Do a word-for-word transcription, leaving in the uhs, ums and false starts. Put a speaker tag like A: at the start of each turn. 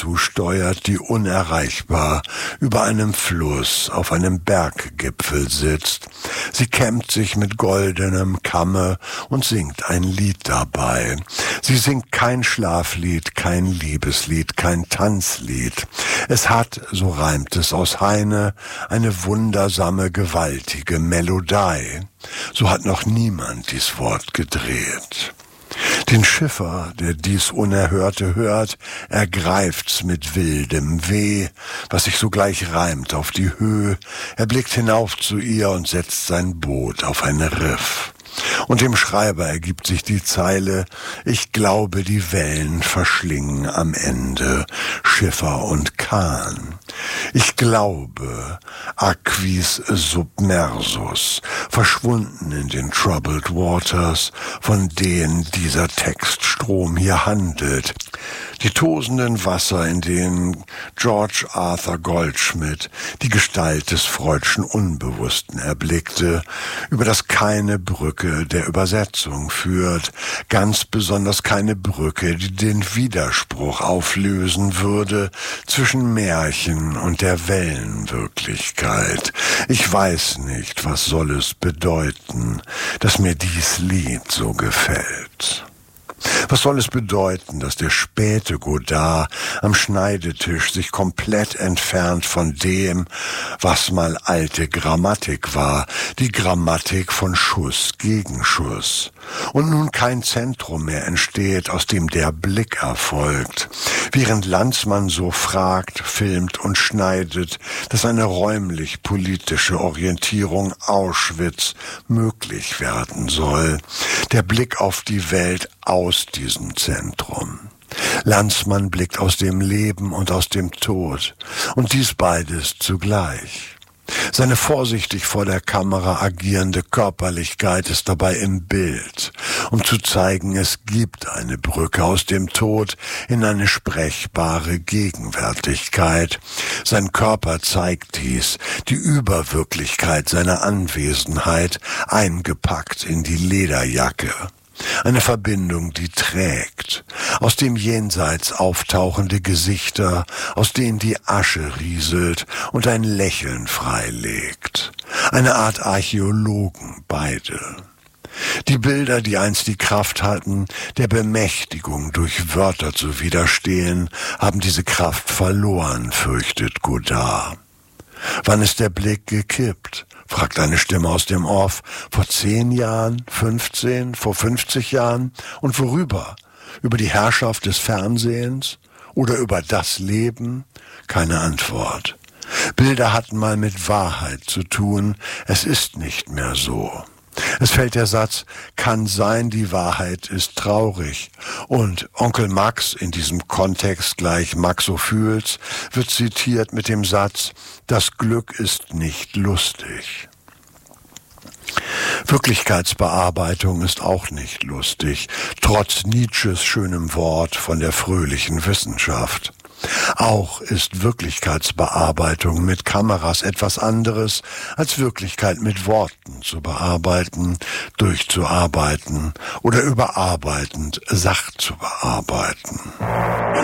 A: zusteuert, die unerreichbar über einem Fluss auf einem Berggipfel sitzt. Sie kämmt sich mit goldenem Kamme und singt ein Lied dabei. Sie singt kein Schlaflied, kein Liebeslied, kein Tanzlied. Es hat, so reimt es aus Heine, eine wundersame, gewaltige Melodie. So hat noch niemand dies Wort gedreht. Den Schiffer, der dies Unerhörte hört, ergreift's mit wildem Weh, was sich sogleich reimt auf die Höhe. Er blickt hinauf zu ihr und setzt sein Boot auf ein Riff. Und dem Schreiber ergibt sich die Zeile: Ich glaube, die Wellen verschlingen am Ende Schiffer und Kahn. Ich glaube, aquis submersus, verschwunden in den troubled waters, von denen dieser Textstrom hier handelt. Die tosenden Wasser, in denen George Arthur Goldschmidt die Gestalt des freudschen Unbewussten erblickte, über das keine Brücke der Übersetzung führt, ganz besonders keine Brücke, die den Widerspruch auflösen würde zwischen Märchen und der Wellenwirklichkeit. Ich weiß nicht, was soll es bedeuten, dass mir dies Lied so gefällt. Was soll es bedeuten, dass der späte Godard am Schneidetisch sich komplett entfernt von dem, was mal alte Grammatik war, die Grammatik von Schuss gegen Schuss, und nun kein Zentrum mehr entsteht, aus dem der Blick erfolgt, während Landsmann so fragt, filmt und schneidet, dass eine räumlich-politische Orientierung Auschwitz möglich werden soll, der Blick auf die Welt aus diesem Zentrum. Landsmann blickt aus dem Leben und aus dem Tod, und dies beides zugleich. Seine vorsichtig vor der Kamera agierende Körperlichkeit ist dabei im Bild, um zu zeigen, es gibt eine Brücke aus dem Tod in eine sprechbare Gegenwärtigkeit. Sein Körper zeigt dies, die Überwirklichkeit seiner Anwesenheit, eingepackt in die Lederjacke. Eine Verbindung, die trägt, aus dem Jenseits auftauchende Gesichter, aus denen die Asche rieselt und ein Lächeln freilegt. Eine Art Archäologen, beide. Die Bilder, die einst die Kraft hatten, der Bemächtigung durch Wörter zu widerstehen, haben diese Kraft verloren, fürchtet Godard. Wann ist der Blick gekippt? Fragt eine Stimme aus dem Off. Vor zehn Jahren, fünfzehn, vor fünfzig Jahren? Und worüber? Über die Herrschaft des Fernsehens? Oder über das Leben? Keine Antwort. Bilder hatten mal mit Wahrheit zu tun. Es ist nicht mehr so. Es fällt der Satz, kann sein, die Wahrheit ist traurig. Und Onkel Max, in diesem Kontext gleich Max so fühlt's, wird zitiert mit dem Satz, das Glück ist nicht lustig. Wirklichkeitsbearbeitung ist auch nicht lustig, trotz Nietzsches schönem Wort von der fröhlichen Wissenschaft. Auch ist Wirklichkeitsbearbeitung mit Kameras etwas anderes, als Wirklichkeit mit Worten zu bearbeiten, durchzuarbeiten oder überarbeitend Sach zu bearbeiten.